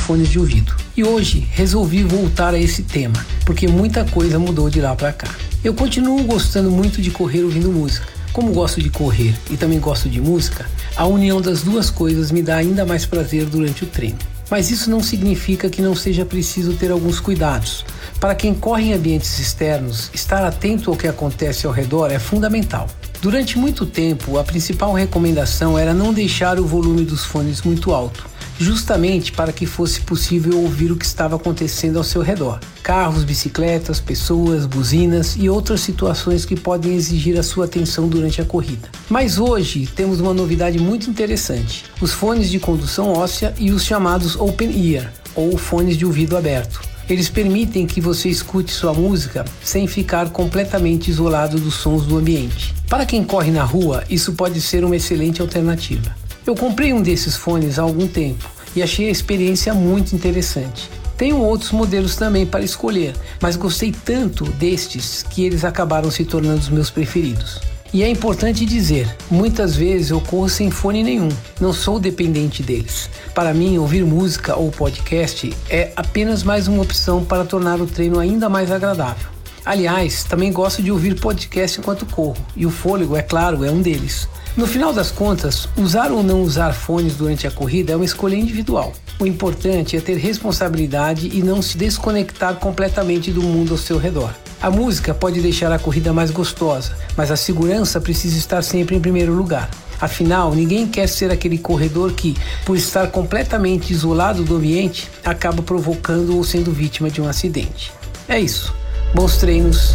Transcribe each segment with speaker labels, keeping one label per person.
Speaker 1: fones de ouvido. E hoje resolvi voltar a esse tema, porque muita coisa mudou de lá para cá. Eu continuo gostando muito de correr ouvindo música. Como gosto de correr e também gosto de música, a união das duas coisas me dá ainda mais prazer durante o treino. Mas isso não significa que não seja preciso ter alguns cuidados. Para quem corre em ambientes externos, estar atento ao que acontece ao redor é fundamental. Durante muito tempo, a principal recomendação era não deixar o volume dos fones muito alto, justamente para que fosse possível ouvir o que estava acontecendo ao seu redor. Carros, bicicletas, pessoas, buzinas e outras situações que podem exigir a sua atenção durante a corrida. Mas hoje temos uma novidade muito interessante: os fones de condução óssea e os chamados Open Ear, ou fones de ouvido aberto. Eles permitem que você escute sua música sem ficar completamente isolado dos sons do ambiente. Para quem corre na rua, isso pode ser uma excelente alternativa. Eu comprei um desses fones há algum tempo e achei a experiência muito interessante. Tenho outros modelos também para escolher, mas gostei tanto destes que eles acabaram se tornando os meus preferidos. E é importante dizer, muitas vezes eu corro sem fone nenhum, não sou dependente deles. Para mim, ouvir música ou podcast é apenas mais uma opção para tornar o treino ainda mais agradável. Aliás, também gosto de ouvir podcast enquanto corro, e o fôlego, é claro, é um deles. No final das contas, usar ou não usar fones durante a corrida é uma escolha individual. O importante é ter responsabilidade e não se desconectar completamente do mundo ao seu redor. A música pode deixar a corrida mais gostosa, mas a segurança precisa estar sempre em primeiro lugar. Afinal, ninguém quer ser aquele corredor que, por estar completamente isolado do ambiente, acaba provocando ou sendo vítima de um acidente. É isso. Bons treinos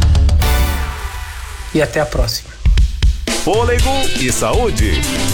Speaker 1: e até a próxima.
Speaker 2: Fôlego e saúde.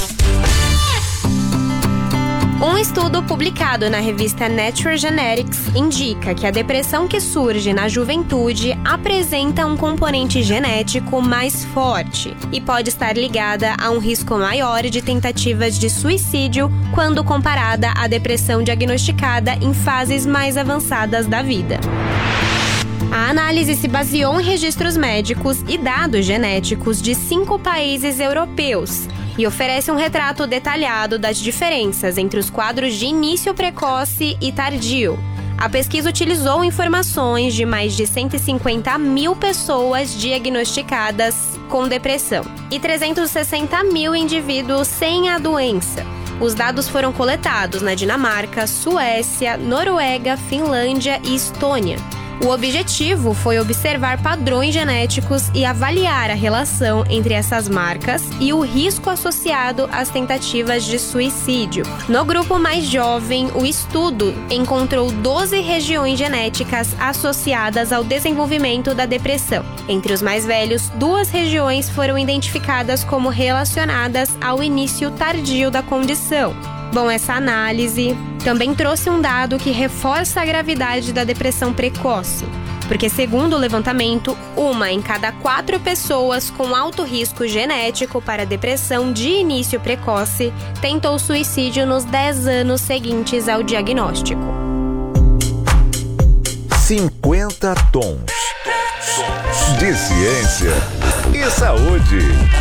Speaker 3: Um estudo publicado na revista Nature Genetics indica que a depressão que surge na juventude apresenta um componente genético mais forte e pode estar ligada a um risco maior de tentativas de suicídio quando comparada à depressão diagnosticada em fases mais avançadas da vida. A análise se baseou em registros médicos e dados genéticos de 5 países europeus e oferece um retrato detalhado das diferenças entre os quadros de início precoce e tardio. A pesquisa utilizou informações de mais de 150 mil pessoas diagnosticadas com depressão e 360 mil indivíduos sem a doença. Os dados foram coletados na Dinamarca, Suécia, Noruega, Finlândia e Estônia. O objetivo foi observar padrões genéticos e avaliar a relação entre essas marcas e o risco associado às tentativas de suicídio. No grupo mais jovem, o estudo encontrou 12 regiões genéticas associadas ao desenvolvimento da depressão. Entre os mais velhos, 2 regiões foram identificadas como relacionadas ao início tardio da condição. Bom, essa análise também trouxe um dado que reforça a gravidade da depressão precoce, porque segundo o levantamento, 1 em cada 4 pessoas com alto risco genético para depressão de início precoce tentou suicídio nos 10 anos seguintes ao diagnóstico.
Speaker 2: 50 tons de ciência e saúde.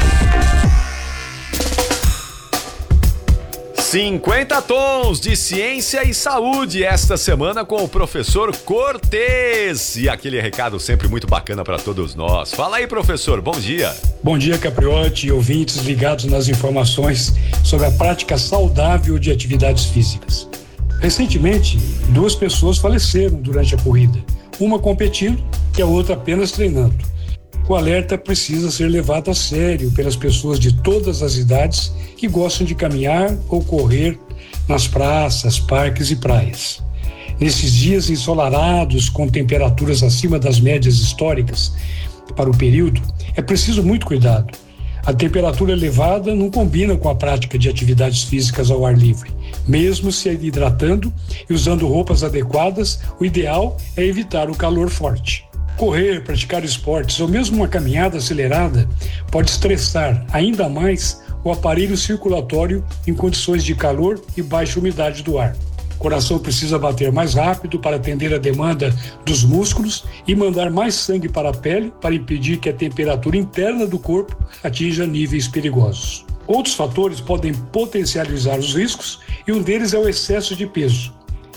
Speaker 2: 50 tons de ciência e saúde esta semana com o professor Cortez. E aquele recado sempre muito bacana para todos nós. Fala aí, professor, bom dia.
Speaker 4: Bom dia, Capriotti e ouvintes ligados nas informações sobre a prática saudável de atividades físicas. Recentemente, 2 pessoas faleceram durante a corrida, uma competindo e a outra apenas treinando. O alerta precisa ser levado a sério pelas pessoas de todas as idades que gostam de caminhar ou correr nas praças, parques e praias. Nesses dias ensolarados, com temperaturas acima das médias históricas para o período, é preciso muito cuidado. A temperatura elevada não combina com a prática de atividades físicas ao ar livre. Mesmo se hidratando e usando roupas adequadas, o ideal é evitar o calor forte. Correr, praticar esportes ou mesmo uma caminhada acelerada pode estressar ainda mais o aparelho circulatório em condições de calor e baixa umidade do ar. O coração precisa bater mais rápido para atender a demanda dos músculos e mandar mais sangue para a pele para impedir que a temperatura interna do corpo atinja níveis perigosos. Outros fatores podem potencializar os riscos e um deles é o excesso de peso.